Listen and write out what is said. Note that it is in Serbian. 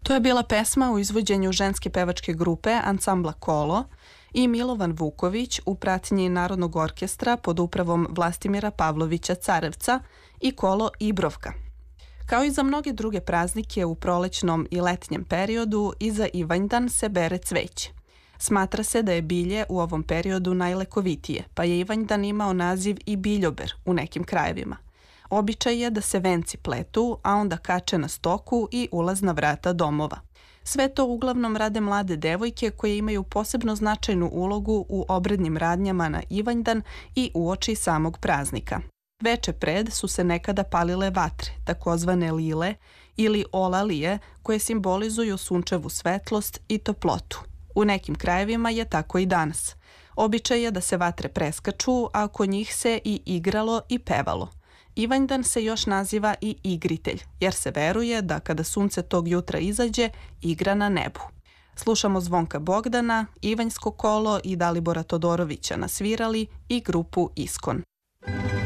To je bila pesma u izvođenju ženske pevačke grupe Ansambla Kolo i Milovan Vuković u pratnji Narodnog orkestra pod upravom Vlastimira Pavlovića Carevca i Kolo Ibrovka. Kao i za mnoge druge praznike u prolećnom i letnjem periodu, i za Ivanjdan se bere cveće. Smatra se da je bilje u ovom periodu najlekovitije, pa je Ivanjdan imao naziv i biljober u nekim krajevima. Običaj je da se venci pletu, a onda kače na stoku i ulazna vrata domova. Sve to uglavnom rade mlade devojke koje imaju posebno značajnu ulogu u obrednim radnjama na Ivanjdan i uoči samog praznika. Veče pred su se nekada palile vatre, takozvane lile ili olalije, koje simbolizuju sunčevu svetlost i toplotu. U nekim krajevima je tako i danas. Običaj je da se vatre preskaču, a oko njih se i igralo i pevalo. Ivanjdan se još naziva i igritelj, jer se veruje da kada sunce tog jutra izađe, igra na nebu. Slušamo Zvonka Bogdana, Ivanjsko kolo i Dalibora Todorovića na svirali i grupu Iskon.